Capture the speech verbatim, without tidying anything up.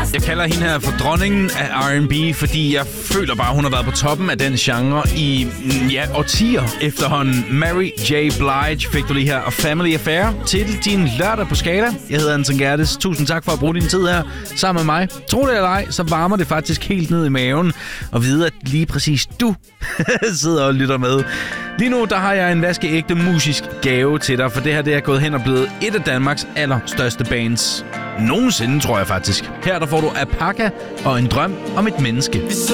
Jeg kalder hende her for dronningen af R and B, fordi jeg føler bare, hun har været på toppen af den genre i ja, årtier efterhånden. Mary J. Blige fik du lige her, og Family Affair til din lørdag på Skala. Jeg hedder Anton Gerdes. Tusind tak for at bruge din tid her sammen med mig. Tro det eller ej, så varmer det faktisk helt ned i maven at vide, at lige præcis du sidder og lytter med. Lige nu, der har jeg en vaskeægte musisk gave til dig, for det her det er gået hen og blevet et af Danmarks allerstørste bands. Nogensinde, tror jeg faktisk. Her der får du Apaka og En drøm om et menneske.